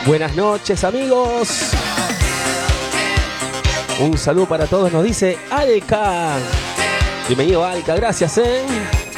Buenas noches, amigos. Un saludo para todos, nos dice Alca. Bienvenido, Alca, gracias,